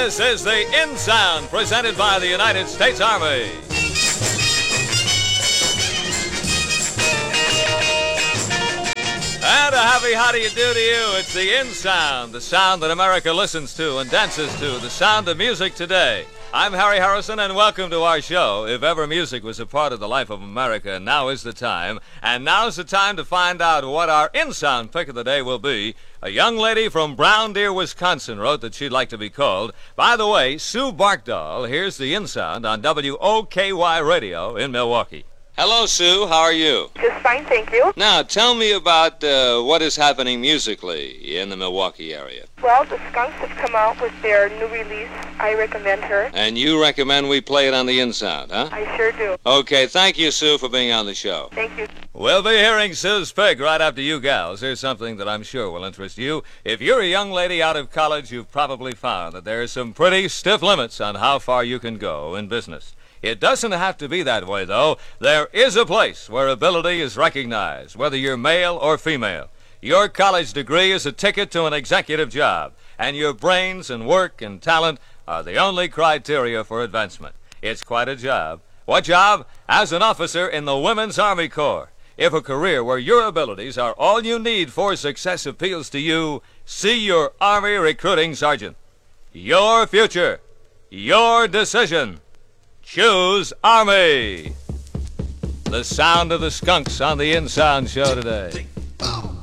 This is the In Sound, presented by the United States Army. And a happy how do you do to you. It's the In Sound, the sound that America listens to and dances to, the sound of music today. I'm Harry Harrison, and welcome to our show. If ever music was a part of the life of America, now is the time. And now's the time to find out what our In Sound pick of the day will be. A young lady from Brown Deer, Wisconsin wrote that she'd like to be called. By the way, Sue Barkdahl. Here's the In Sound on WOKY Radio in Milwaukee. Hello, Sue. How are you? Just fine, thank you. Now, tell me about what is happening musically in the Milwaukee area. Well, the Skunks have come out with their new release. I recommend her. And you recommend we play it on the In Sound, huh? I sure do. Okay, thank you, Sue, for being on the show. Thank you. We'll be hearing Sue's pick right after you gals. Here's something that I'm sure will interest you. If you're a young lady out of college, you've probably found that there are some pretty stiff limits on how far you can go in business. It doesn't have to be that way, though. There is a place where ability is recognized, whether you're male or female. Your college degree is a ticket to an executive job, and your brains and work and talent are the only criteria for advancement. It's quite a job. What job? As an officer in the Women's Army Corps. If a career where your abilities are all you need for success appeals to you, see your Army recruiting sergeant. Your future. Your decision. Choose Army. The sound of the Skunks on the In Sound show today.